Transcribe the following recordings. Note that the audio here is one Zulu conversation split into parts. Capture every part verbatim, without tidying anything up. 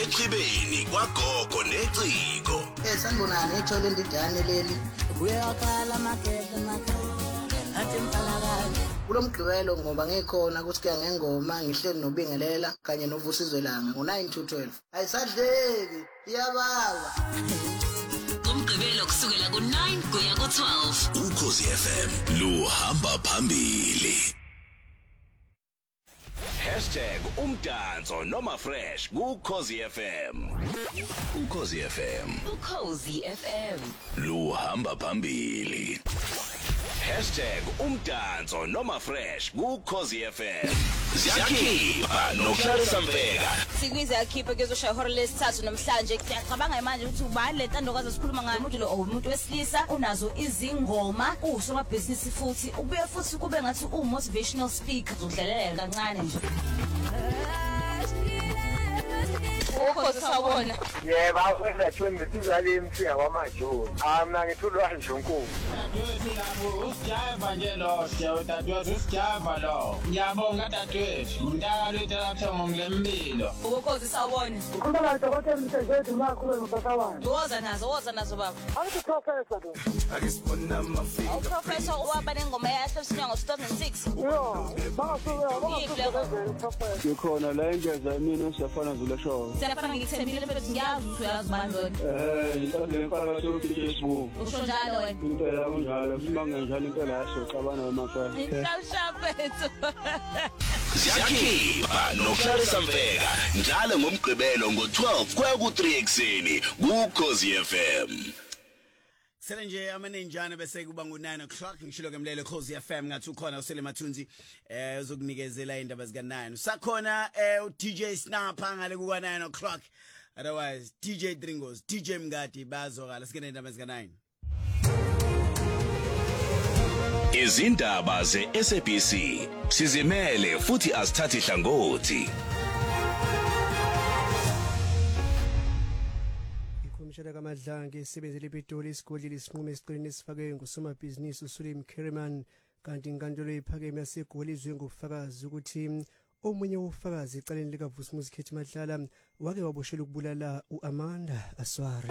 echibeni kwagogo neciko. Eh sanibonani ethole indidane leli. Uyaqala makeke makeke athi mfalakazi. Kulomgqibelo ngoba ngekhona kusike ngengoma ngihleli nobingelela kanye novusizwelanga ngo nine to twelve. Ayisadleki iyababa. Umgqibelo kusukela ku nine kuya ku twelve. Ukhozi F M luhamba phambili. Hashtag umdanso noma fresh kukhozi F M. Ukhozi F M. Ukhozi F M. Luhamba phambili. Hashtag umdanso noma fresh kukhozi F M. Siyakhipha nokuhlalisa mfeka. Sikwize yakhipha kezoshaya ihora lesithathu namhlanje. Ngiyacabanga manje ukuthi ubani le ntandokazi sikhuluma ngayo umuntu lo umuntu wesilisa unazo izingoma usomabhizinisi futhi ubuye futhi kube ngathi u motivational speaker uzodlalela kancane nje. Ukhozi sawona. Yebo awena thembe sizale imfika kwamajoni. Ah mina ngithulwa nje unkulu. Dadwethu lapho usijava nje lo, siya dadwethu usijava lo. Ngiyabonga dadwethu. Ngidala ithatha ngomlempilo. Ukhozi sawona. Kumbala dokotela msezethu makhulu ngopakawana. Woza nazo woza nazo baba. Awuthi professor lo. Akisibona mafika. Awu professor waba nengoma yahle sinyanga ngo two thousand six. Yo, basuka basuka professor. Ukhona la ingeza mina usiyafana zule show. Siyafana ngithembile mfethu ngiyazi ukuthi uyazi manje lona. Eh, intando lenkala sokuthi Facebook. Usho njalo wena. Impela kunjalo, simange njalo impela yaso xabana wemafana. Ngishaphethu. Siyakhipha nokuhlalisa mfeka njalo ngomgqibelo ngo twelve kuya ku three ekseni kukhozi F M. Sele nje amanenjana bese kuba ngo nine o'clock ngishilo ke mlele Khosi F M ngathi ukhona usele mathunzi eh uzokunikezela indaba zika nine. Usakhona eh u D J Snapper ngale kuka nine o'clock. Otherwise D J Dringos, D J Mngadi bazokala sikene indaba zika nine. Izindaba ze S A B C sizimele futhi asithathi hlangothi. Ikhomishana kaMadlange isebenzele ePitoli isigodlile isinqumo esiqinile esifakwe ngusomabhizinisi uSulim Kerriman kanti inkantolo ephakeme yaseGolizwe ngobufakazi ukuthi omunye wofakazi ecaleni likaVusumuzi Khethi Madlala wake waboshelwa ukubulala uAmanda Aswari.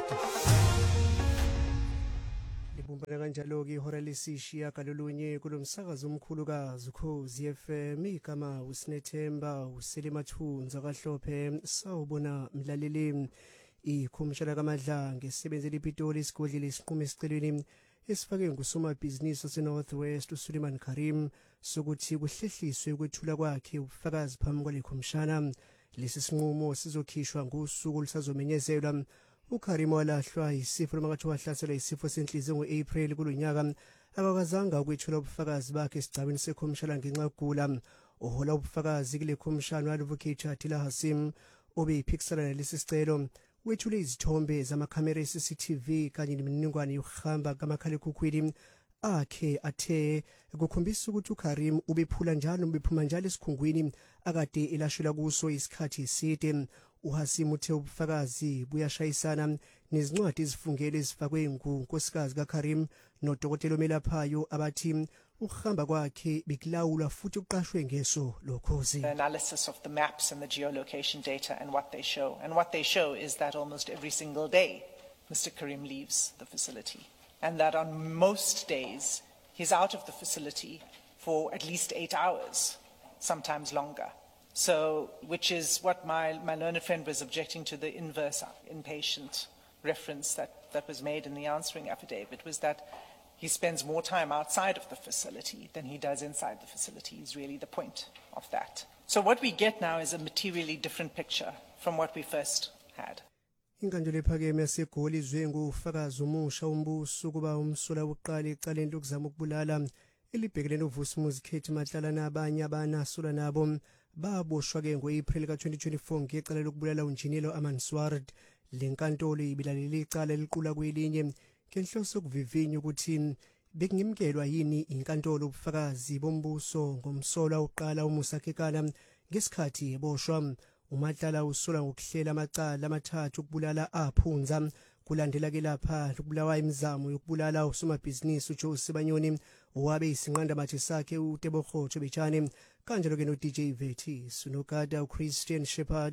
Libumbana kanjalo ke ihora lesishiya kalolunye kulomsakazo omkhulukazi Ukhozi F M igama uSinethemba uSelimathunza kaHlophe sawubona mlaleli. Ikhomishana kaMadlange isebenzele ePitoli isigodlile isinqumo esicelweni esifake ngusomabhizinisi waseNorth West uSuleiman Karim sokuthi kuhlehliswe ukwethula kwakhe ubufakazi phambi kwale khomishana. Lesi sinqumo sizokhishwa ngosuku lusazomenyezelwa. uKarim walahlwa isifo lomakathiwa wahlaselwa isifo senhliziyo ngo-April kulonyaka akakazanga ukwethula ubufakazi bakhe esigcawini sekhomishana ngenxa yokugula. Uhola ubufakazi kule khomishana advocate Atila Hasim obeyiphikisana nalesi sicelo wethule izithombe zamakhamera e-C C T V kanye nemininingwane yokuhamba kamakhalekhukhwini akhe athe kukhombisa ukuthi uKarim ubephula njalo ubephuma njalo esikhungwini akade elashela kuso isikhathi eside. uHasim uthe ubufakazi buyashayisana nezincwadi ezifungele ezifakwe ngunkosikazi kaKarim nodokotela omelaphayo abathi ukuhamba kwakhe bekulawulwa futhi uqashwe ngeso lokhozi. The analysis of the maps and the geolocation data and what they show. And what they show is that almost every single day Mister Karim leaves the facility. And that on most days he's out of the facility for at least eight hours, sometimes longer. So, which is what my, my learned friend was objecting to, the inverse inpatient reference that, that was made in the answering affidavit, was that he spends more time outside of the facility than he does inside the facility, is really the point of that. So what we get now is a materially different picture from what we first had. Inkantolo ephakeme yaseGolizwe ngofakazi omusha umbuso kuba umsola wokuqala ecaleni lokuzama ukubulala elibhekelene noVusumuzi Khethi Madlala nabanye abanasula nabo baboshwa ke ngo-April ka twenty twenty-four ngecala lokubulala unjinelo Amansward. Lenkantolo ibilalele icala eliqula kwelinye ngenhloso yokuvivinya ukuthi bekungimkelwa yini inkantolo ubufakazi bombuso ngomsola oqala uMusakhekana ngesikhathi eboshwa. uMadlala usola ngokuhlela amacala amathathu ukubulala aphunza kulandela ke lapha ukubulawa imizamo yokubulala usomabhizinisi uJoe Sibanyoni owabe isinqanda mathe sakhe uTebogotsho Betshane kanjalo ke no D J Vethi Sunokada uChristian Shepherd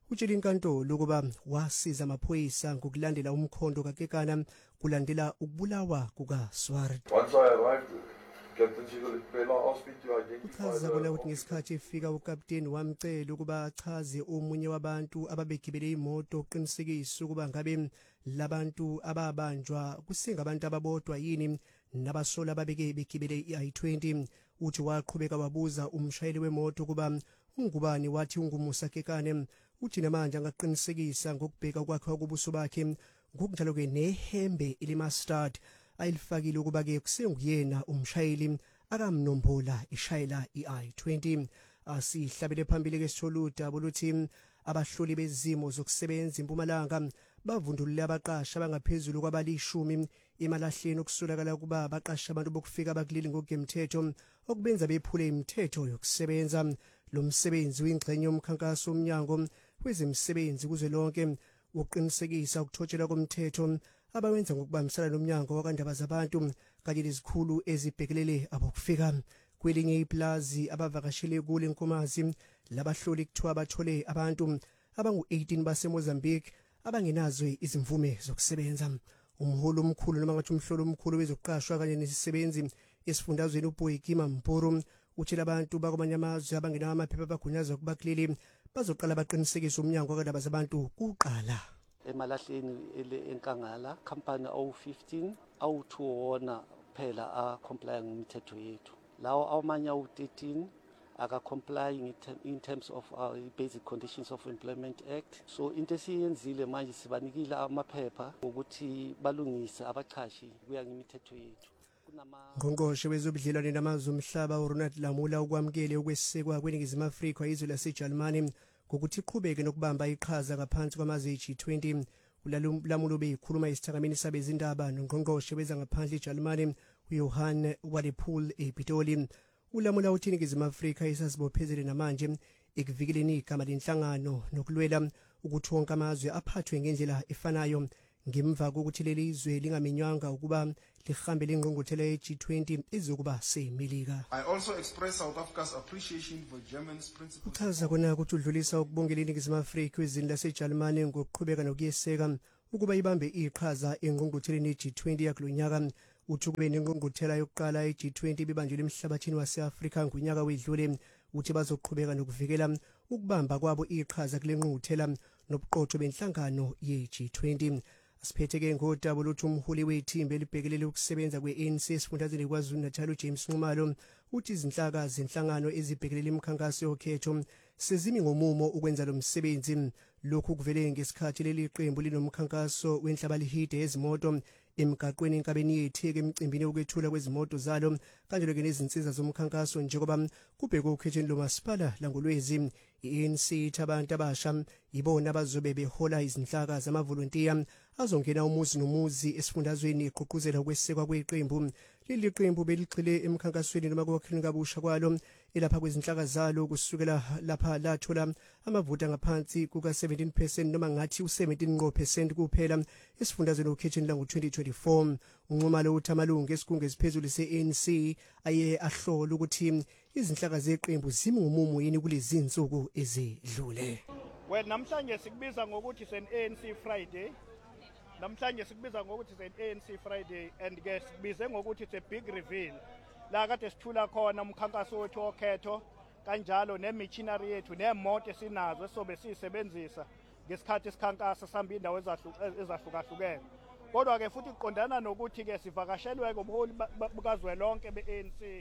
utshela inkantolo ukuba wasiza amaphoyisa ngokulandela umkhondo kaKekana kulandela ukubulawa kukaSwart. Once I arrived, Captain Shigoli Pela asked me to identify uchaza kona ukuthi ngesikhathi efika ukapteni wamcela ukuba achaze omunye wabantu ababegibele imoto uqinisekisa ukuba ngabe labantu ababanjwa kusingabantu ababodwa yini nabasola ababeke begibele i twenty. Uthi waqhubeka wabuza umshayeli wemoto ukuba ungubani, wathi ungumusa Kekane. Uthi namanje angaqinisekisa ngokubheka kwakhe kubuso bakhe ngokunjalo ke nehembe elimastard ayilifakile ukuba ke kusenguyena umshayeli akamnombola ishayela i twenty. Asihlabele phambili ke sitholuda boluthi abahloli bezimo zokusebenza eMpumalanga bavundulile abaqasha abangaphezulu kwabalishumi emalahleni okusolakala kuba baqasha abantu bokufika abakulili ngokugemthetho okubenza bephule imithetho yokusebenza. Lo msebenzi uyingxenye yomkhankaso omnyango wezemisebenzi kuzwelonke wokuqinisekisa ukuthotshela komthetho abawenza ngokubambisana nomnyango wakandaba zabantu kanye lezikhulu ezibhekelele abokufika. Kwelinye iplazi abavakashele kule Nkomazi labahloli kuthiwa bathole abantu abangu eighteen baseMozambique abangenazo izimvume zokusebenza. Umholo omkhulu noma ngathi umhlolo omkhulu wezokuqashwa kanye nesisebenzi esifundazweni uBoyikima Mpuru utshela abantu bakwamanye amazwe abangenawo amaphepha abagunyaza kubakuleli bazoqala baqinisekisa umnyango wakandaba zabantu kuqala. Emalahleni enkangala company awu fifteen awu two wona phela a comply ngemithetho yethu. Lawo amanye awu thirteen aka complying in terms of our basic conditions of employment act. So into esiyenzile manje sibanikile amaphepha ukuthi balungise abachashi kuya ngemithetho yethu. Ngongqoshe wezobudlelwane namazwe omhlaba uRonald Lamula ukwamkele ukwesekwa kweNingizimu Afrika izwe laseJalimani ngokuthi iqhubeke nokubamba iqhaza ngaphansi kwamazwe G twenty. Lamula beyikhuluma isithakameni sabezindaba nongqongqoshe wezangaphandle eJalimani uJohann Wadepoel ePitoli. Ulamula uthi iNingizimu Afrika isazibophezele namanje ekuvikeleni igama lenhlangano nokulwela ukuthi wonke amazwe aphathwe ngendlela efanayo ngemva kokuthi leli izwe lingaminywanga ukuba lihambe lengqungquthela ye-G twenty izokuba seMelika. I also express South Africa's appreciation for Germany's principles. Uchaza kona ukuthi udlulisa ukubongela iNingizimu Afrika ezweni laseJalimani ngokuqhubeka nokuyeseka ukuba ibambe iqhaza engqungqutheleni ye-G twenty yakulonyaka. Uthi kube nengqungquthela yokuqala ye-G twenty bibanjelwe emhlabathini wase-Afrika ngonyaka wedlule. Uthi bazoqhubeka nokuvikela ukubamba kwabo iqhaza kule ngqungquthela nobuqotho benhlangano ye-G twenty. Asiphetheke ngodaba lokuthi umholi wethimba elibhekelele ukusebenza kwe-A N C esifundazweni KwaZulu-Natal uJames Nxumalo uthi izinhlaka zenhlangano ezibhekelele imikhankaso yokhetho sezimi ngomumo ukwenza lo msebenzi. Lokhu kuvele ngesikhathi leli qembu linomkhankaso wenhlabalihide yezimoto emgaqweni enkabeni yetheke emcimbini wokwethula kwezimoto zalo kanjalo ke nezinsiza zomkhankaso njengoba kubhekwe ukhethweni lomasipala langolwezi. I-A N C ithi abantu abasha yibona abazobe behola izinhlaka zamavolontiya azongena umuzi nomuzi esifundazweni iqhuquzela ukwesekwa kweqembu. Leli qembu beligxile emkhankasweni noma kokhinika kabusha kwalo elapha kwezinhlaka zalo kusukela lapha lathola amavoti ngaphansi kuka seventeen percent noma ngathi u seventeen percent kuphela esifundazweni okhethweni lango twenty twenty-four. Unxumalo uthi amalungu esigungu esiphezulu se-A N C aye ahlola ukuthi izinhlaka zeqembu zimi ngomumo yini kulezi insuku ezidlule. Well, namhlanje sikubiza ngokuthi sen A N C Friday. Namhlanje sikubiza ngokuthi sen A N C Friday and ke sibize ngokuthi it's a big reveal. La kade sithula khona umkhankaso wethu okhetho kanjalo nemachinery yethu nemoto esinazo sobe sisebenzisa ngesikhathi isikhankasa sihamba indawo ezahlukahlukene. Kodwa ke futhi iqondana nokuthi ke sivakashelwe ngobuholi bukazwelonke be-A N C.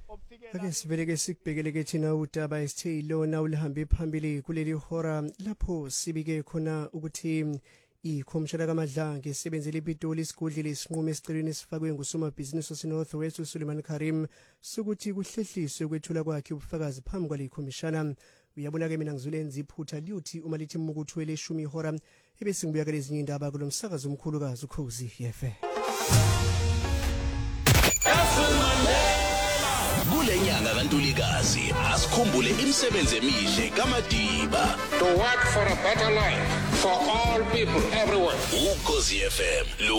Ake sivele ke sikubhekele ke thina udaba esithe lona ulihambe phambili kuleli hora lapho sibike khona ukuthi ikhomishana kaMadlanga esebenzele ePitoli isigudlile isinqumo esicelweni esifakwe ngusomabhizinisi waseNorth West uSuleiman Karim sokuthi kuhlehliswe kwethula kwakhe ubufakazi phambi kwale khomishana. Uyabona ke mina ngizulenza iphutha liyothi uma lithi mukuthwele ishumi ihora ebese ngibuya ke lezinye indaba kulomsakazo omkhulukazi uKhosi F M. Kule nyanga kaNtulikazi asikhumbule imisebenzi emihle kaMadiba. To work for a better life for all people everywhere. Ukhosi F M.